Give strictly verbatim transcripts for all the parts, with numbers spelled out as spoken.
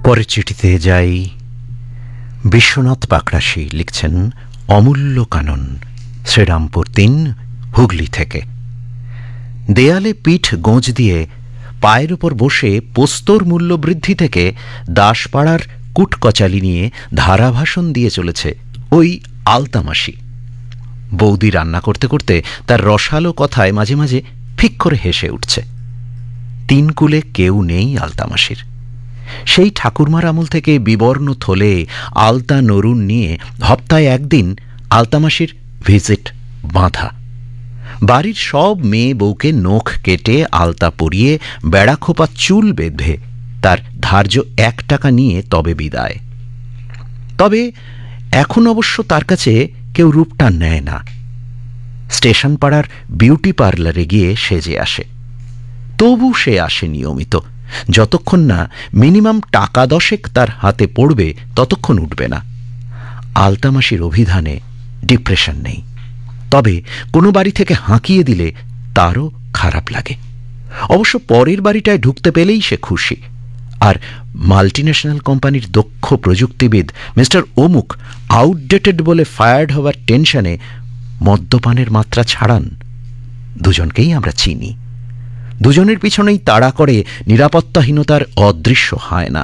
পরের চিঠিতে যাই। বিশ্বনাথ পাকড়াশি লিখছেন অমূল্য কানন, শ্রীরামপুর তিন, হুগলি থেকে। দেয়ালে পিঠ গোঁজ দিয়ে পায়ের উপর বসে পোস্তর মূল্য বৃদ্ধি থেকে দাসপাড়ার কুটকচালি নিয়ে ধারাভাষণ দিয়ে চলেছে ওই আলতামাসি। বৌদি রান্না করতে করতে তার রসালো কথায় মাঝে মাঝে ফিক করে হেসে উঠছে। তিন কুলে কেউ নেই আলতামাসির। সেই ঠাকুরমার আমল থেকে বিবর্ণ থলে আলতা নরুন নিয়ে হপ্তায় একদিন আলতামাসির ভিজিট বাঁধা। বাড়ির সব মেয়ে বউকে নখ কেটে আলতা পরিয়ে বেড়াখোপা চুল বেঁধে তার ধার্য এক টাকা নিয়ে তবে বিদায়। তবে এখন অবশ্য তার কাছে কেউ রূপটা নেয় না। স্টেশন পাড়ার বিউটি পার্লারে গিয়ে সেজে আসে। তবু সে আসে নিয়মিত। যতক্ষণ না মিনিমাম টাকা দশেক তার হাতে পড়বে ততক্ষণ উঠবে না। আলতামাসির অভিধানে ডিপ্রেশন নেই, তবে কোনো বাড়ি থেকে হাঁকিয়ে দিলে তারও খারাপ লাগে। অবশ্য পরের বাড়িটায় ঢুকতে পেলেই সে খুশি। আর মাল্টিন্যাশনাল কোম্পানির দক্ষ প্রযুক্তিবিদ মিস্টার অমুক আউটডেটেড বলে ফায়ার্ড হওয়ার টেনশনে মদ্যপানের মাত্রা ছাড়ান। দুজনকেই আমরা চিনি। দুজনের পিছনেই তাড়া করে নিরাপত্তাহীনতার অদৃশ্য হায়না।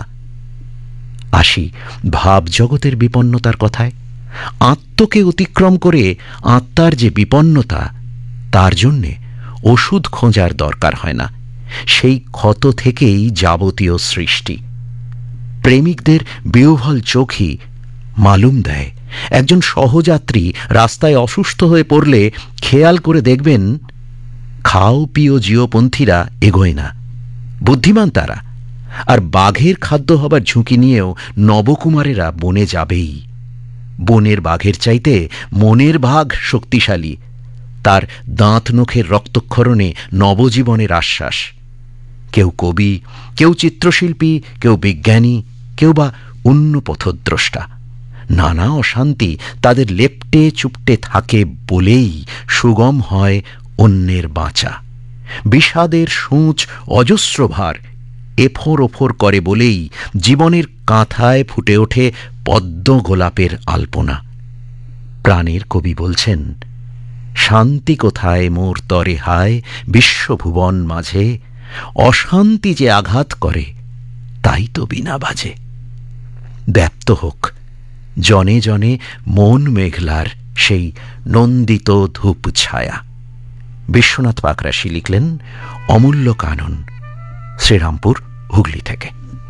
আসি ভাবজগতের বিপন্নতার কথায়। আত্মকে অতিক্রম করে আত্মার যে বিপন্নতা, তার জন্যে ওষুধ খোঁজার দরকার হয় না। সেই ক্ষত থেকেই যাবতীয় সৃষ্টি। প্রেমিকদের বিহ্বল চোখই মালুম দেয়। একজন সহযাত্রী রাস্তায় অসুস্থ হয়ে পড়লে খেয়াল করে দেখবেন খাও পিও জিওপন্থীরা এগোয় না, বুদ্ধিমান তারা। আর বাঘের খাদ্য হবার ঝুঁকি নিয়েও নবকুমারেরা বনে যাবেই। বনের বাঘের চাইতে মনের বাঘ শক্তিশালী। তার দাঁত নখের রক্তক্ষরণে নবজীবনের আশ্বাস। কেউ কবি, কেউ চিত্রশিল্পী, কেউ বিজ্ঞানী, কেউ বা অন্য পথদ্রষ্টা। নানা অশান্তি তাদের লেপ্টে চুপটে থাকে বলেই সুগম হয় অন্যের বাঁচা। বিষাদের সূঁচ অজস্রভার এফোর ওফোর করে বলেই জীবনের কাঁথায় ফুটে ওঠে পদ্ম গোলাপের আলপনা। প্রাণের কবি বলছেন, শান্তি কোথায় মোর তরে হায় বিশ্বভুবন মাঝে, অশান্তি যে আঘাত করে তাই তো বিনা বাজে। ব্যাপ্ত হোক জনে জনে মন মেঘলার সেই নন্দিত ধূপ ছায়া। বিশ্বনাথ পাকড়াশি লিখলেন অমূল্য কানন, শ্রীরামপুর, হুগলি থেকে।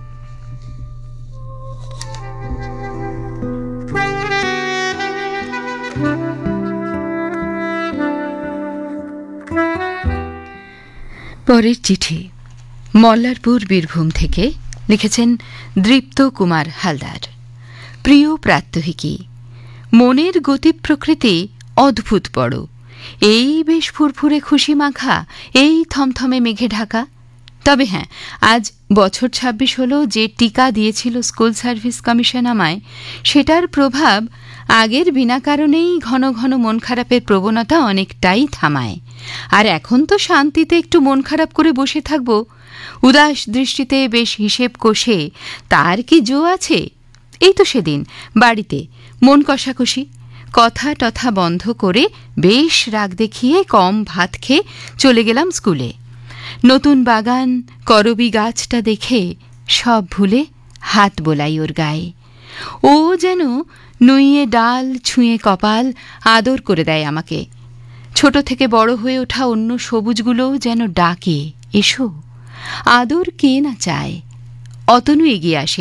পরের চিঠি মল্লারপুর, বীরভূম থেকে লিখেছেন দৃপ্ত কুমার হালদার। প্রিয় প্রাত্যহিকী, মনের গতি প্রকৃতি অদ্ভুত বড়। এই বেশ ফুরফুরে খুশি মাখা, এই থমথমে মেঘে ঢাকা। তবে হ্যাঁ, আজ বছর ছাব্বিশ হলো যে টিকা দিয়েছিল স্কুল সার্ভিস কমিশন আমায়, সেটার প্রভাব আগের বিনা কারণেই ঘন ঘন মন খারাপের প্রবণতা অনেকটাই থামায়। আর এখন তো শান্তিতে একটু মন খারাপ করে বসে থাকব, উদাস দৃষ্টিতে বেশ হিসেব কষে, তার কি জো আছে? এই তো সেদিন বাড়িতে মন কষাকষি, কথা টথা বন্ধ করে বেশ রাগ দেখিয়ে কম ভাত খেয়ে চলে গেলাম স্কুলে। নতুন বাগান, করবি গাছটা দেখে সব ভুলে হাত বোলাই ওর গায়ে। ও যেন নুইয়ে ডাল ছুঁয়ে কপাল আদর করে দেয় আমাকে। ছোট থেকে বড় হয়ে ওঠা অন্য সবুজগুলোও যেন ডাকে, এসো। আদর কে না চায়। অতনু এগিয়ে আসে